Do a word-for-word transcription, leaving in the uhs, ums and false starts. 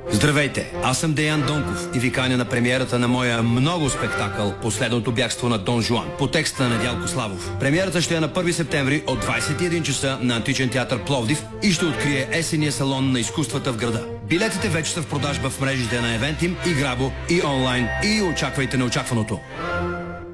Здравейте, аз съм Деян Донков и ви каня на премиерата на моя много спектакъл «Последното бягство на Дон Жуан» по текста на Недялко Славов. Премиерата ще е на първи септември от двадесет и един часа на Античен театър Пловдив и ще открие есения салон на изкуствата в града. Билетите вече са в продажба в мрежите на Евентим и Грабо, и онлайн, и очаквайте неочакваното.